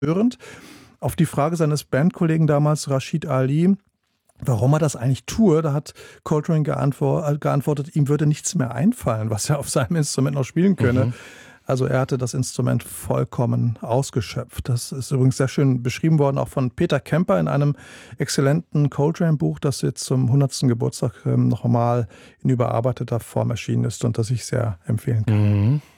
verstörend. Auf die Frage seines Bandkollegen damals, Rashid Ali, warum er das eigentlich tue, da hat Coltrane geantwortet, ihm würde nichts mehr einfallen, was er auf seinem Instrument noch spielen könne. Mhm. Also er hatte das Instrument vollkommen ausgeschöpft. Das ist übrigens sehr schön beschrieben worden, auch von Peter Kemper in einem exzellenten Coltrane-Buch, das jetzt zum 100. Geburtstag noch einmal in überarbeiteter Form erschienen ist und das ich sehr empfehlen kann. Mhm.